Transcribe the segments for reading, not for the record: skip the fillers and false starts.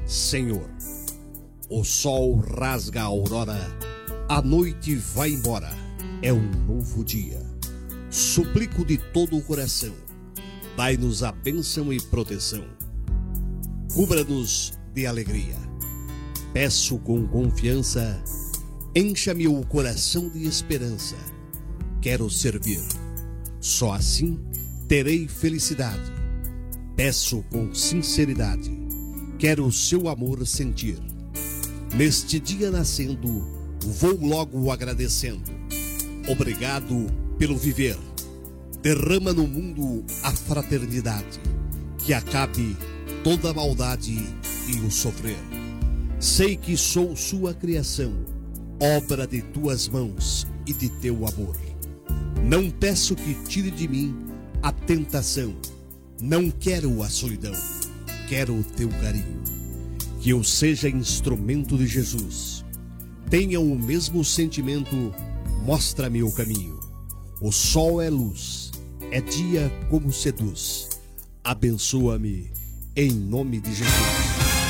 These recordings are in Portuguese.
Senhor, o sol rasga a aurora, a noite vai embora, é um novo dia. Suplico de todo o coração, dai-nos a bênção e proteção. Cubra-nos de alegria. Peço com confiança, encha-me o coração de esperança. Quero servir, só assim terei felicidade. Peço com sinceridade, quero o seu amor sentir. Neste dia nascendo, vou logo agradecendo. Obrigado pelo viver. Derrama no mundo a fraternidade, que acabe toda a maldade e o sofrer. Sei que sou sua criação, obra de tuas mãos e de teu amor. Não peço que tire de mim a tentação. Não quero a solidão, quero o teu carinho. Que eu seja instrumento de Jesus. Tenha o mesmo sentimento, mostra-me o caminho. O sol é luz, é dia como seduz. Abençoa-me em nome de Jesus.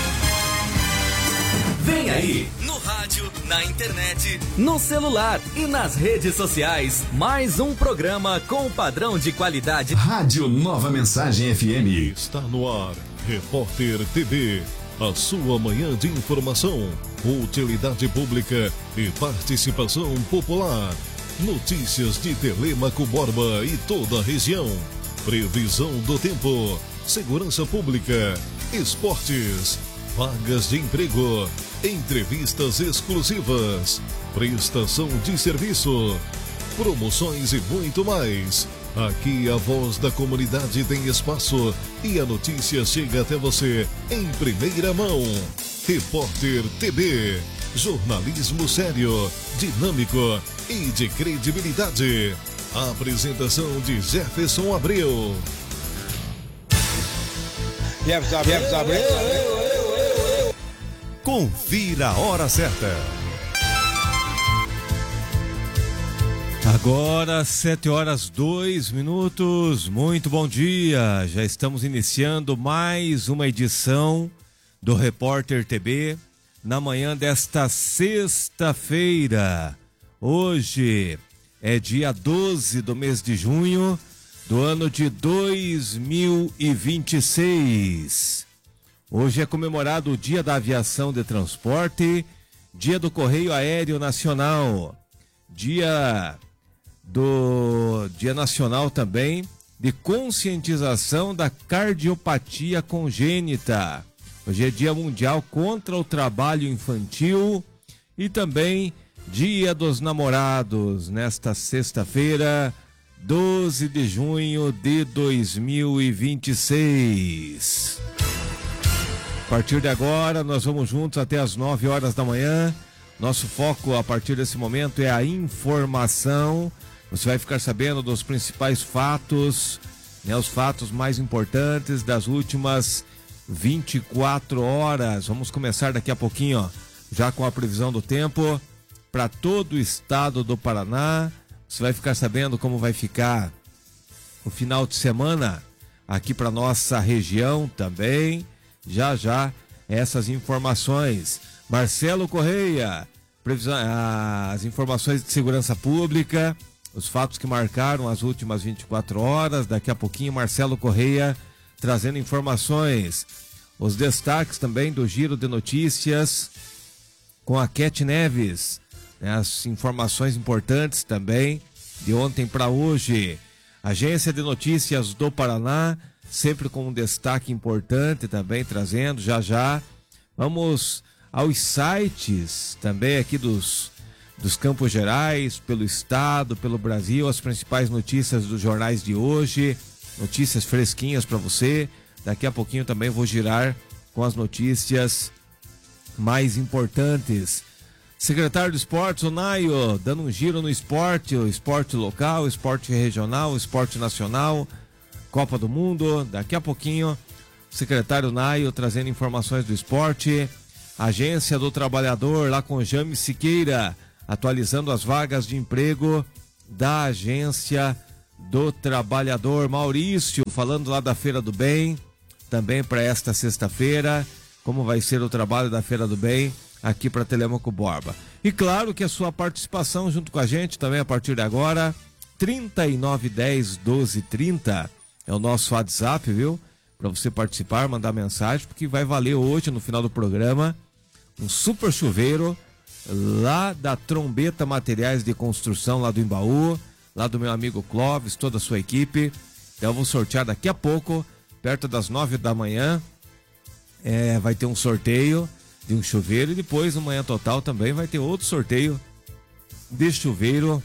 Vem aí, no rádio, na internet, no celular e nas redes sociais, mais um programa com padrão de qualidade. Rádio Nova Mensagem FM. Está no ar, Repórter TV, a sua manhã de informação, utilidade pública e participação popular. Notícias de Telêmaco Borba e toda a região. Previsão do tempo, segurança pública, esportes, vagas de emprego, entrevistas exclusivas, prestação de serviço, promoções e muito mais. Aqui a voz da comunidade tem espaço e a notícia chega até você em primeira mão. Repórter TV, jornalismo sério, dinâmico e de credibilidade. A apresentação de Jefferson Abreu. Jefferson Abreu. Confira a hora certa. Agora 7h02. Muito bom dia. Já estamos iniciando mais uma edição do Repórter TV na manhã desta sexta-feira. Hoje é dia 12 do mês de junho do ano de 2026. Hoje é comemorado o Dia da Aviação de Transporte, Dia do Correio Aéreo Nacional, Dia Nacional também de conscientização da cardiopatia congênita. Hoje é Dia Mundial contra o Trabalho Infantil e também Dia dos Namorados, nesta sexta-feira, 12 de junho de 2026. A partir de agora, nós vamos juntos até as 9 horas da manhã. Nosso foco a partir desse momento é a informação. Você vai ficar sabendo dos principais fatos, os fatos mais importantes das últimas 24 horas. Vamos começar daqui a pouquinho, já com a previsão do tempo para todo o estado do Paraná. Você vai ficar sabendo como vai ficar o final de semana aqui para nossa região também. Já essas informações. Marcelo Correia, as informações de segurança pública, os fatos que marcaram as últimas 24 horas. Daqui a pouquinho, Marcelo Correia trazendo informações. Os destaques também do Giro de Notícias com a Cat Neves. As informações importantes também de ontem para hoje. Agência de Notícias do Paraná, sempre com um destaque importante também, trazendo já. Vamos aos sites também aqui dos Campos Gerais, pelo estado, pelo Brasil, as principais notícias dos jornais de hoje, notícias fresquinhas para você. Daqui a pouquinho também vou girar com as notícias mais importantes. Secretário de Esportes, o Naio, dando um giro no esporte, o esporte local, o esporte regional, o esporte nacional, Copa do Mundo. Daqui a pouquinho, o secretário Naio trazendo informações do esporte. Agência do Trabalhador, lá com James Siqueira, atualizando as vagas de emprego da Agência do Trabalhador. Maurício, falando lá da Feira do Bem, também para esta sexta-feira, como vai ser o trabalho da Feira do Bem aqui para Telêmaco Borba. E claro que a sua participação junto com a gente também a partir de agora, 3910-1230 é o nosso WhatsApp, viu? Para você participar, mandar mensagem, porque vai valer hoje, no final do programa, um super chuveiro lá da Trombeta Materiais de Construção, lá do Embaú, lá do meu amigo Clóvis, toda a sua equipe. Então eu vou sortear daqui a pouco, perto das 9 da manhã, vai ter um sorteio de um chuveiro e depois, no Manhã Total, também vai ter outro sorteio de chuveiro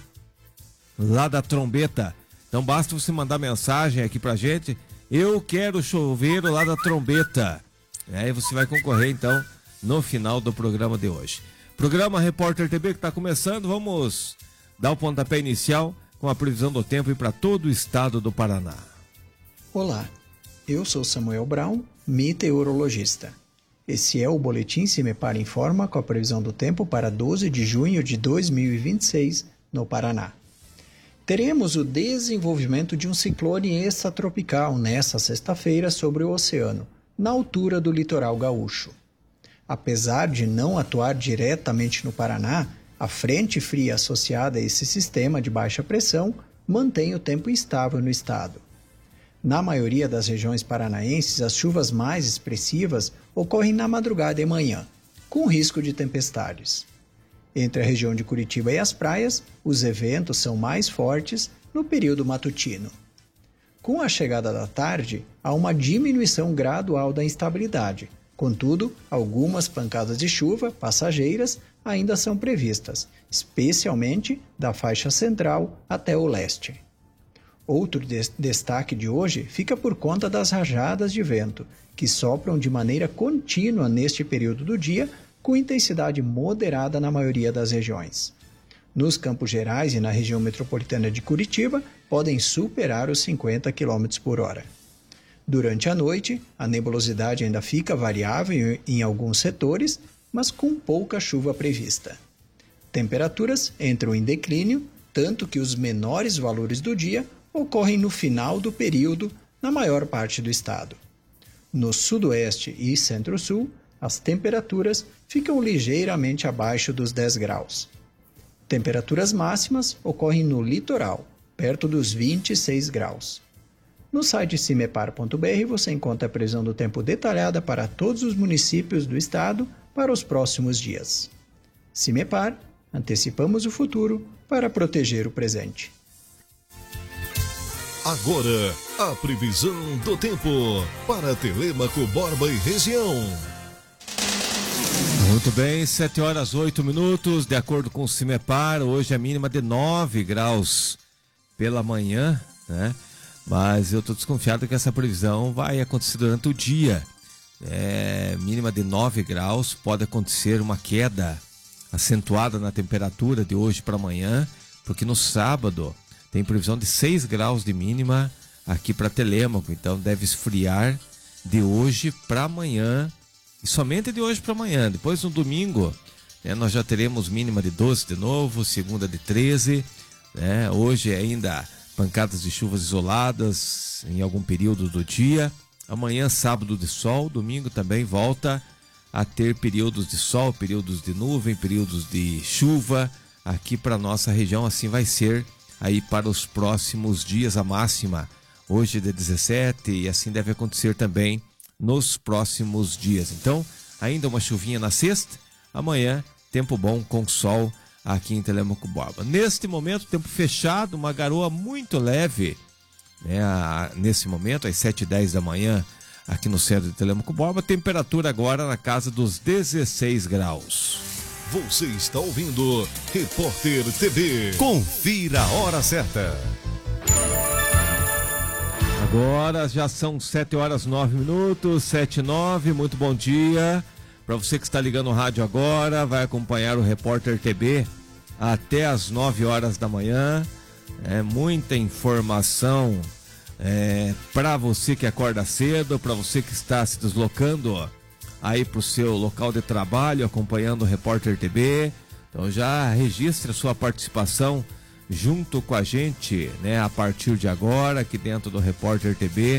lá da Trombeta. Então basta você mandar mensagem aqui pra gente, eu quero chuveiro lá da Trombeta. Aí você vai concorrer então no final do programa de hoje. Programa Repórter TV que está começando, vamos dar o pontapé inicial com a previsão do tempo para todo o estado do Paraná. Olá, eu sou Samuel Brown, meteorologista. Esse é o Boletim CIMEPAR Informa com a previsão do tempo para 12 de junho de 2026 no Paraná. Teremos o desenvolvimento de um ciclone extratropical nesta sexta-feira sobre o oceano, na altura do litoral gaúcho. Apesar de não atuar diretamente no Paraná, a frente fria associada a esse sistema de baixa pressão mantém o tempo instável no estado. Na maioria das regiões paranaenses, as chuvas mais expressivas ocorrem na madrugada e manhã, com risco de tempestades. Entre a região de Curitiba e as praias, os eventos são mais fortes no período matutino. Com a chegada da tarde, há uma diminuição gradual da instabilidade. Contudo, algumas pancadas de chuva passageiras ainda são previstas, especialmente da faixa central até o leste. Outro destaque de hoje fica por conta das rajadas de vento, que sopram de maneira contínua neste período do dia, com intensidade moderada na maioria das regiões. Nos Campos Gerais e na região metropolitana de Curitiba, podem superar os 50 km por hora. Durante a noite, a nebulosidade ainda fica variável em alguns setores, mas com pouca chuva prevista. Temperaturas entram em declínio, tanto que os menores valores do dia ocorrem no final do período na maior parte do estado. No sudoeste e centro-sul, as temperaturas ficam ligeiramente abaixo dos 10 graus. Temperaturas máximas ocorrem no litoral, perto dos 26 graus. No site cimepar.br você encontra a previsão do tempo detalhada para todos os municípios do estado para os próximos dias. Cimepar, antecipamos o futuro para proteger o presente. Agora, a previsão do tempo para Telêmaco, Borba e região. Muito bem, 7 horas 8 minutos, de acordo com o CIMEPAR, hoje a mínima de 9 graus pela manhã, né? Mas eu estou desconfiado que essa previsão vai acontecer durante o dia. Mínima de 9 graus, pode acontecer uma queda acentuada na temperatura de hoje para amanhã, porque no sábado tem previsão de 6 graus de mínima aqui para Telêmaco, então deve esfriar de hoje para amanhã. E somente de hoje para amanhã. Depois no domingo, nós já teremos mínima de 12 de novo, segunda de 13. Hoje ainda pancadas de chuvas isoladas em algum período do dia. Amanhã, sábado de sol. Domingo também volta a ter períodos de sol, períodos de nuvem, períodos de chuva aqui para nossa região. Assim vai ser aí para os próximos dias. A máxima hoje de 17 e assim deve acontecer também nos próximos dias. Então, ainda uma chuvinha na sexta, amanhã tempo bom com sol aqui em Telêmaco Borba. Neste momento, tempo fechado, uma garoa muito leve, nesse momento, às 7h10 da manhã, aqui no centro de Telêmaco Borba, temperatura agora na casa dos 16 graus. Você está ouvindo Repórter TV. Confira a hora certa. Agora já são 7 horas 9 minutos, 7h09, muito bom dia. Para você que está ligando o rádio agora, vai acompanhar o Repórter TV até as 9 horas da manhã. Muita informação para você que acorda cedo, para você que está se deslocando aí para o seu local de trabalho, acompanhando o Repórter TV. Então já registre a sua participação junto com a gente, a partir de agora, aqui dentro do Repórter TV.